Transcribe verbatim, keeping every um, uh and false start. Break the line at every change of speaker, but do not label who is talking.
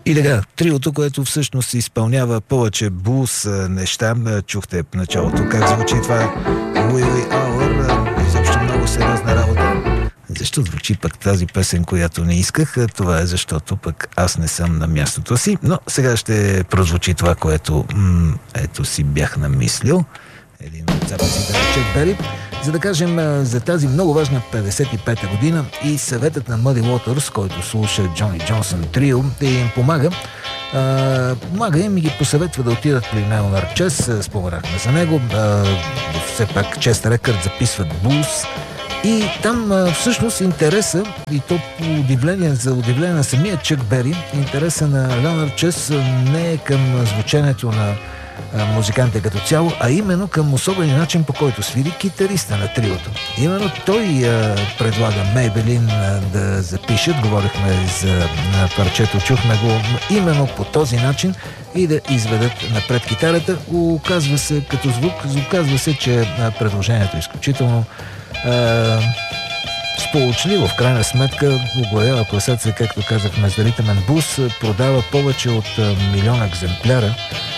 И така, триото, което всъщност изпълнява повече блуз неща, чухте в началото как звучи това Wee Wee Hour, изобщо много сериозна работа. Защо звучи пък тази песен, която не исках? Това е защото пък аз не съм на мястото си, но сега ще прозвучи това, което м- ето си бях намислил. Един от записите на Чак Бери, за да кажем за тази много важна петдесет и пета година и съветът на Muddy Waters, който слуша Джони Джонсън Трио, да им помага. А, помага им и ги посъветва да отидат при Leonard Chess, споменахме за него. А, все пак Chess Records записват блуз. И там а, всъщност интереса, и то по удивление, за удивление на самия Чак Бери, интереса на Leonard Chess не е към звученето на а, музикантите като цяло, а именно към особен начин, по който свири китариста на триото. Именно той а, предлага Мейбелин а, да запишат, говорихме за а, парчето, чухме го именно по този начин и да изведат напред китарата. Оказва се като звук, оказва се, че а, предложението е изключително Uh, сполучливо. В крайна сметка оглавява класация, както казахме, за ритъмен блуз, продава повече от uh, милион екземпляра